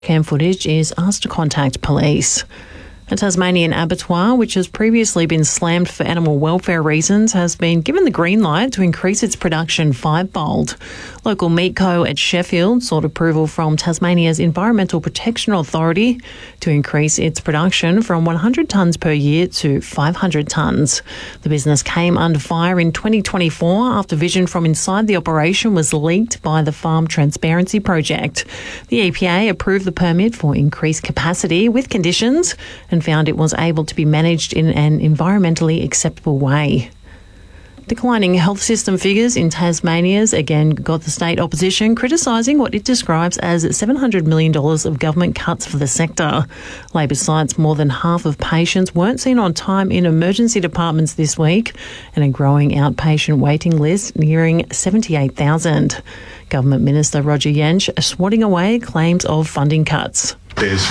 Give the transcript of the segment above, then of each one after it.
Cam footage is asked to contact police. A Tasmanian abattoir, which has previously been slammed for animal welfare reasons, has been given the green light to increase its production fivefold. Local Meat Co at Sheffield sought approval from Tasmania's Environmental Protection Authority to increase its production from 100 tonnes per year to 500 tonnes. The business came under fire in 2024 after vision from inside the operation was leaked by the Farm Transparency Project. The EPA approved the permit for increased capacity with conditions and found it was able to be managed in an environmentally acceptable way. Declining health system figures in Tasmania's again got the state opposition criticising what it describes as $700 million of government cuts for the sector. Labor cites more than half of patients weren't seen on time in emergency departments this week and a growing outpatient waiting list nearing 78,000. Government Minister Roger Jensch swatting away claims of funding cuts. There's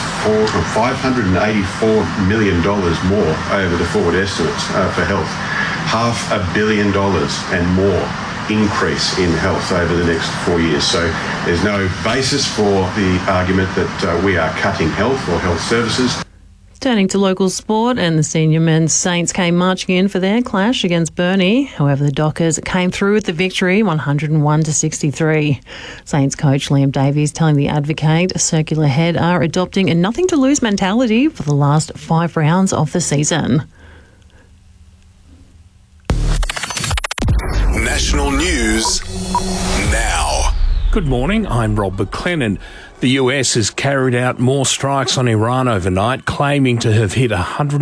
$584 million more over the forward estimates for health. $500 million and more increase in health over the next 4 years. So there's no basis for the argument that we are cutting health or health services. Turning to local sport, and the senior men's Saints came marching in for their clash against Burnie. However, the Dockers came through with the victory, 101-63. Saints coach Liam Davies telling The Advocate Circular Head are adopting a nothing-to-lose mentality for the last 5 rounds of the season. National news now. Good morning, I'm Rob McLennan. The US has carried out more strikes on Iran overnight, claiming to have hit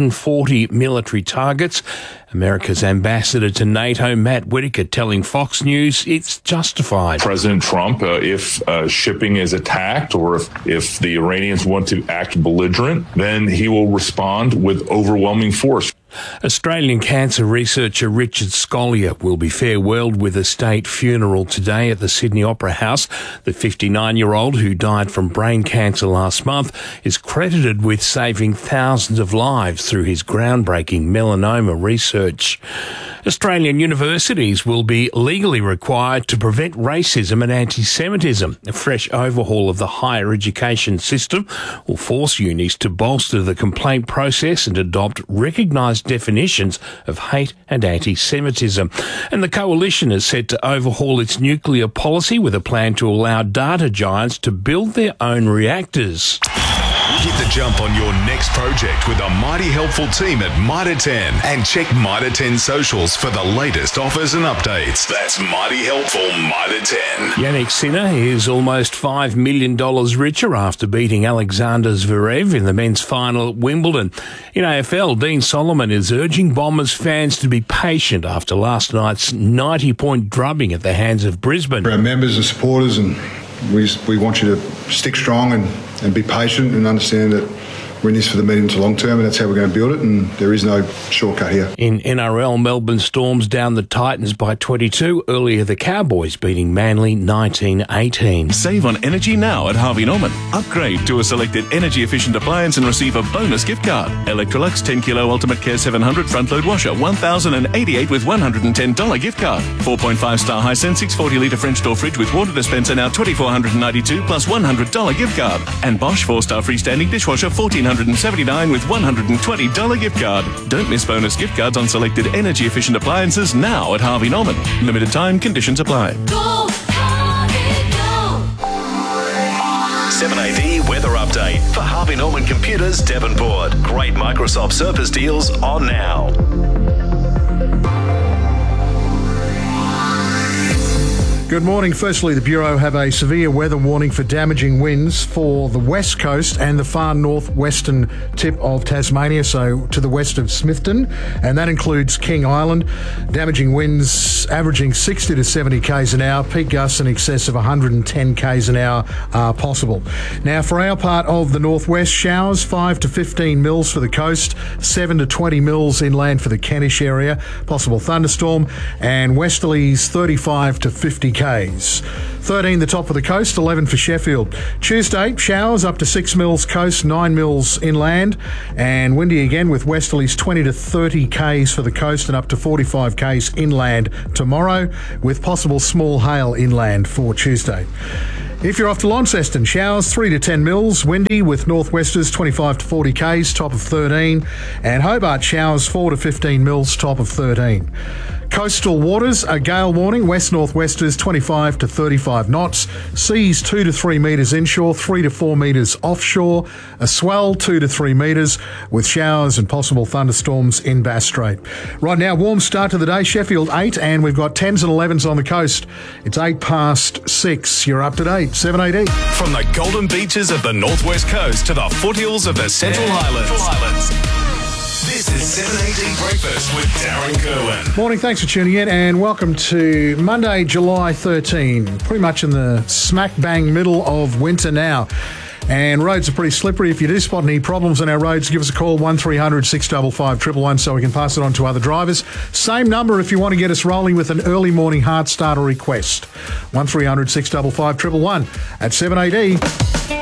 140 military targets. America's ambassador to NATO, Matt Whitaker, telling Fox News it's justified. President Trump, if shipping is attacked or if the Iranians want to act belligerent, then he will respond with overwhelming force. Australian cancer researcher Richard Scolyer will be farewelled with a state funeral today at the Sydney Opera House. The 59-year-old who died from brain cancer last month is credited with saving thousands of lives through his groundbreaking melanoma research. Australian universities will be legally required to prevent racism and anti-Semitism. A fresh overhaul of the higher education system will force unis to bolster the complaint process and adopt recognised definitions of hate and anti-Semitism. And the coalition is set to overhaul its nuclear policy with a plan to allow data giants to build their own reactors. Get the jump on your next project with a mighty helpful team at Mitre 10 and check Mitre 10 socials for the latest offers and updates. That's mighty helpful Mitre 10. Yannick Sinner is almost $5 million richer after beating Alexander Zverev in the men's final at Wimbledon. In AFL, Dean Solomon is urging Bombers fans to be patient after last night's 90-point drubbing at the hands of Brisbane. For our members and supporters, and we want you to stick strong and be patient and understand that we're in this for the medium to long term, and that's how we're going to build it, and there is no shortcut here. In NRL, Melbourne Storms down the Titans by 22. Earlier, the Cowboys beating Manly 19-18. Save on energy now at Harvey Norman. Upgrade to a selected energy-efficient appliance and receive a bonus gift card. Electrolux 10 Kilo Ultimate Care 700 front load washer, $1,088 with $110 gift card. 4.5-star Hisense 640 litre French door fridge with water dispenser now $2,492 plus $100 gift card. And Bosch 4-star freestanding dishwasher $1,479 with $120 gift card. Don't miss bonus gift cards on selected energy-efficient appliances now at Harvey Norman. Limited time, conditions apply. Go, Harvey, go. 7AD weather update for Harvey Norman Computers Devonport. Great Microsoft Surface deals on now. Good morning. Firstly, the Bureau have a severe weather warning for damaging winds for the west coast and the far northwestern tip of Tasmania, so to the west of Smithton, and that includes King Island. Damaging winds averaging 60 to 70 k's an hour, peak gusts in excess of 110 k's an hour are possible. Now, for our part of the northwest, showers 5 to 15 mils for the coast, 7 to 20 mils inland for the Kentish area, possible thunderstorm, and westerlies 35 to 50 k's. 13 the top of the coast, 11 for Sheffield. Tuesday, showers up to 6 mils coast, 9 mils inland, and windy again with westerlies 20 to 30 k's for the coast and up to 45 k's inland tomorrow, with possible small hail inland for Tuesday. If you're off to Launceston, showers 3 to 10 mils, windy with northwesters 25 to 40 k's, top of 13, and Hobart showers 4 to 15 mils, top of 13. Coastal waters, a gale warning, west-northwesters 25 to 35 knots, seas 2 to 3 metres inshore, 3 to 4 metres offshore, a swell 2 to 3 metres with showers and possible thunderstorms in Bass Strait. Right now, warm start to the day, Sheffield 8, and we've got 10s and 11s on the coast. It's 8 past 6. You're up to date, 7AD. From the golden beaches of the northwest coast to the foothills of the Central Highlands. This is 7AD Breakfast with Darren Kerwin. Morning, thanks for tuning in and welcome to Monday, July 13. Pretty much in the smack bang middle of winter now. And roads are pretty slippery. If you do spot any problems on our roads, give us a call, 1300 655 111, so we can pass it on to other drivers. Same number if you want to get us rolling with an early morning hard starter request. 1300 655 111 at 7AD.